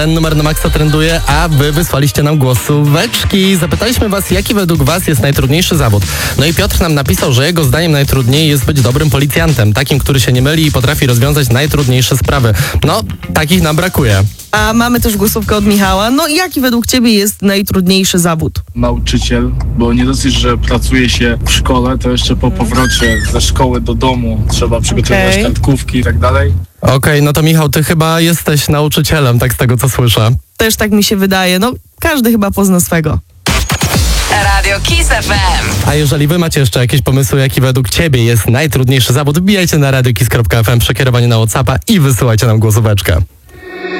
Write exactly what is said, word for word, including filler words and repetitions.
Ten numer na maksa trenduje, a wy wysłaliście nam głosóweczki. Zapytaliśmy was, jaki według was jest najtrudniejszy zawód. No i Piotr nam napisał, że jego zdaniem najtrudniej jest być dobrym policjantem. Takim, który się nie myli i potrafi rozwiązać najtrudniejsze sprawy. No, takich nam brakuje. A mamy też głosówkę od Michała. No jaki według ciebie jest najtrudniejszy zawód? Nauczyciel, bo nie dosyć, że pracuje się w szkole, to jeszcze po powrocie ze szkoły do domu trzeba przygotowywać Okej. kartkówki i tak dalej. Okej, okay, no to Michał, ty chyba jesteś nauczycielem, tak z tego co słyszę. Też tak mi się wydaje. No każdy chyba pozna swego. Radio Kiss F M. A jeżeli wy macie jeszcze jakieś pomysły, jaki według ciebie jest najtrudniejszy zawód, wbijajcie na radio kiss kropka f m, przekierowanie na WhatsAppa i wysyłajcie nam głosóweczkę.